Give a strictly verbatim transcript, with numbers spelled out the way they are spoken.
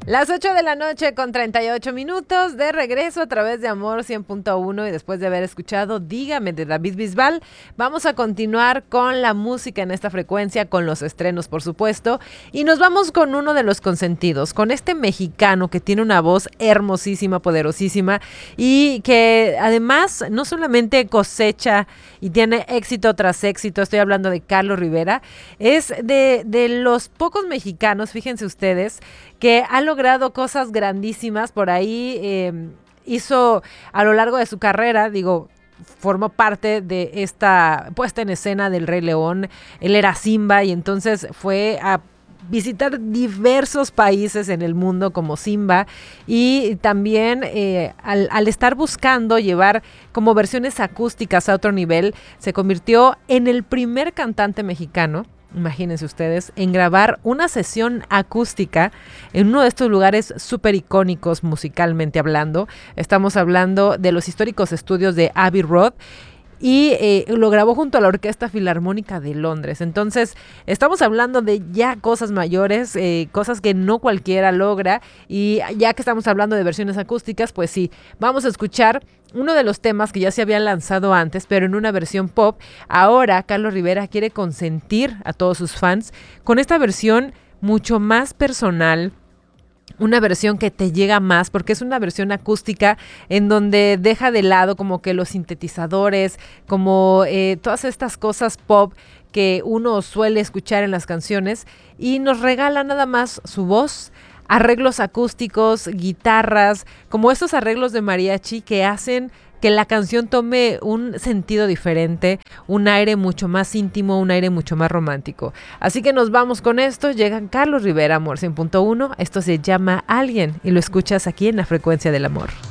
Las ocho de la noche con treinta y ocho minutos, de regreso a través de Amor cien punto uno, y después de haber escuchado Dígame de David Bisbal, vamos a continuar con la música en esta frecuencia, con los estrenos por supuesto, y nos vamos con uno de los consentidos, con este mexicano que tiene una voz hermosísima, poderosísima, y que además no solamente cosecha y tiene éxito tras éxito, estoy hablando de Carlos Rivera, es de, de los pocos mexicanos, fíjense ustedes, que ha logrado cosas grandísimas. Por ahí eh, hizo a lo largo de su carrera, digo, formó parte de esta puesta en escena del Rey León. Él era Simba y entonces fue a visitar diversos países en el mundo como Simba, y también eh, al, al estar buscando llevar como versiones acústicas a otro nivel, se convirtió en el primer cantante mexicano, imagínense ustedes, en grabar una sesión acústica en uno de estos lugares súper icónicos musicalmente hablando. Estamos hablando de los históricos estudios de Abbey Road, y eh, lo grabó junto a la Orquesta Filarmónica de Londres. Entonces, estamos hablando de ya cosas mayores, eh, cosas que no cualquiera logra, y ya que estamos hablando de versiones acústicas, pues sí, vamos a escuchar uno de los temas que ya se habían lanzado antes, pero en una versión pop. Ahora, Carlos Rivera quiere consentir a todos sus fans con esta versión mucho más personal, una versión que te llega más, porque es una versión acústica en donde deja de lado como que los sintetizadores, como eh, todas estas cosas pop que uno suele escuchar en las canciones, y nos regala nada más su voz, arreglos acústicos, guitarras, como estos arreglos de mariachi que hacen que la canción tome un sentido diferente, un aire mucho más íntimo, un aire mucho más romántico. Así que nos vamos con esto. Llega Carlos Rivera, Amor cien punto uno. Esto se llama Alguien y lo escuchas aquí en la frecuencia del amor.